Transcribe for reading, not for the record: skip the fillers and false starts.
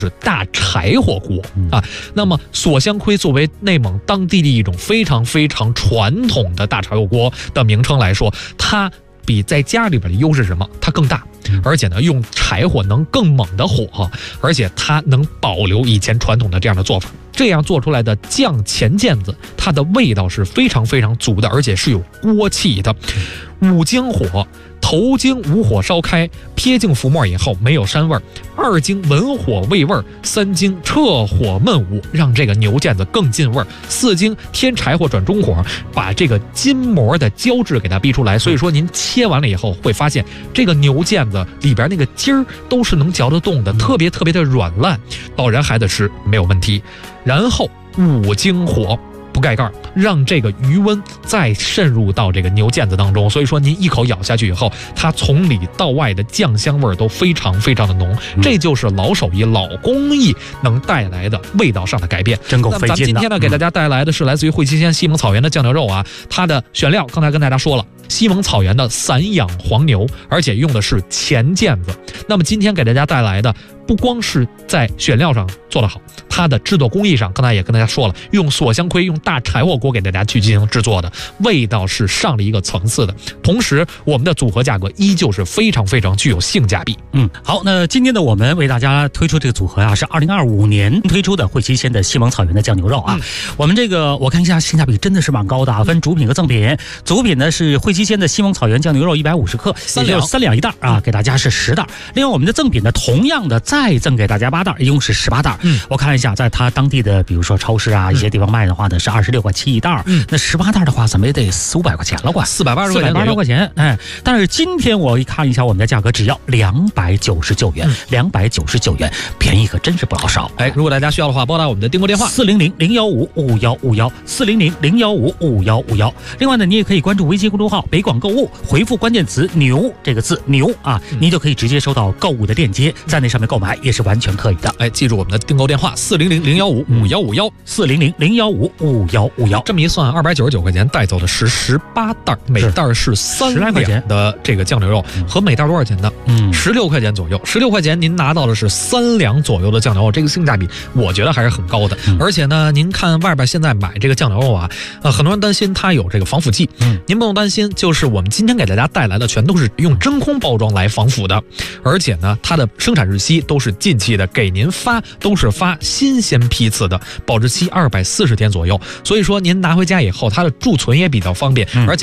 是大柴火锅啊。那么锁香盔作为内蒙当地的一种非常非常传统的大柴火锅的名称来说，它比在家里边的优势是什么？它更大，而且呢用柴火能更猛的火，而且它能保留以前传统的这样的做法。这样做出来的酱前腱子，它的味道是非常非常足的，而且是有锅气的。五经火，头经武火烧开，撇净浮沫以后没有膻味儿；二经文火煨味儿；三经撤火焖武，让这个牛腱子更进味儿；四经添柴火转中火，把这个筋膜的胶质给它逼出来。所以说您切完了以后会发现，这个牛腱子里边那个筋儿都是能嚼得动的，特别特别的软烂，老人孩子吃没有问题。然后五经火，不盖盖，让这个余温再渗入到这个牛腱子当中，所以说您一口咬下去以后，它从里到外的酱香味都非常非常的浓，这就是老手艺老工艺能带来的味道上的改变， 真够费劲的。 咱们今天呢给大家带来的是来自于会稽县西蒙草原的酱牛肉啊，它的选料刚才跟大家说了，西蒙草原的散养黄牛，而且用的是前腱子。那么今天给大家带来的不光是在选料上做得好，它的制作工艺上刚才也跟大家说了，用锁香盔用大柴火锅给大家去进行制作的，味道是上了一个层次的，同时我们的组合价格依旧是非常非常具有性价比。 好，那今天呢我们为大家推出这个组合啊，是2025年推出的会稽县的西蒙草原的酱牛肉啊。我们这个我看一下性价比真的是蛮高的啊，分主品和赠品。主品呢是会稽县的西蒙草原酱牛肉150克，也就是3两一袋啊，给大家是10袋。另外我们的赠品呢，同样的再赠给大家8袋，一共是18袋。我看了一下，在它当地的比如说超市啊一些地方卖的话呢是26块7一袋，那18袋的话怎么也得400-500块钱了，快480多块钱。哎，但是今天我一看一下我们的价格只要299元，299元，便宜可真是不老少。 哎，如果大家需要的话，拨打我们的订购电话 400-015-5151，400-015-5151。另外呢，你也可以关注微信公众号北广购物，回复关键词牛这个字牛啊，你就可以直接收到购物的链接，在那上面购买也是完全可以的。 哎，记住我们的订购电话 400-015-5151，400-015-5151。 这么一算，299块钱带走的是18袋，每袋是3两的这个酱牛肉，和每袋多少钱呢？16块钱左右。16块钱您拿到的是3两左右的酱牛肉，这个性价比我觉得还是很高的。而且呢，您看外边现在买这个酱牛肉啊，很多人担心它有这个防腐剂，您不用担心，就是我们今天给大家带来的全都是用真空包装来防腐的，而且呢，它的生产日期都是近期的，给您发都是发新鲜批次的，保质期240天左右，所以说您拿回家以后，它的贮存也比较方便，而且